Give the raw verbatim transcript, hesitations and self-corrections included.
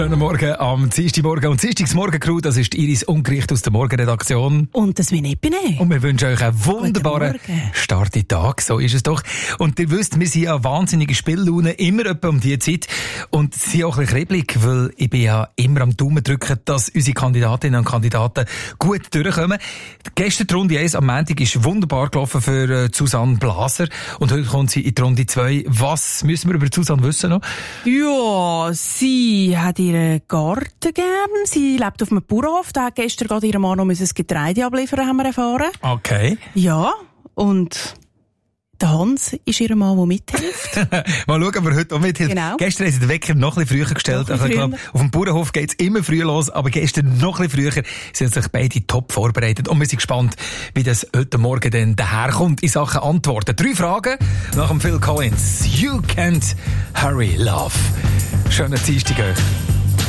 Schönen Morgen am Dienstagmorgen. Und Dienstagsmorgen-Crew, das ist Iris Ungericht aus der Morgenredaktion. Und das bin ich. Und wir wünschen euch einen wunderbaren Start in den Tag. So ist es doch. Und ihr wisst, wir sind ja wahnsinnige Spiellaune, immer etwa um diese Zeit. Und sie sind auch ein bisschen kribbelig, weil ich bin ja immer am Daumen drücken, dass unsere Kandidatinnen und Kandidaten gut durchkommen. Gestern die Runde eins am Montag ist wunderbar gelaufen für Susanne Blaser. Und heute kommt sie in die Runde zwei. Was müssen wir über Susanne wissen noch? Ja, sie hat ihren Garten gern. Sie lebt auf einem Bauernhof. Da hat gestern gerade ihr Mann noch das Getreide abliefern, haben wir erfahren. Okay. Ja, und der Hans ist ihr Mann, der mithilft. Mal schauen, ob er heute auch mithilft. Genau. Gestern haben sie den Wecker noch ein bisschen früher gestellt. Noch ein Also ich früher. glaube, auf dem Bauernhof geht es immer früh los, aber gestern noch ein bisschen früher. Sie haben sich beide top vorbereitet. Und wir sind gespannt, wie das heute Morgen dann daherkommt in Sachen Antworten. Drei Fragen nach dem Phil Collins. You can't hurry, love. Schönen Dienstag euch.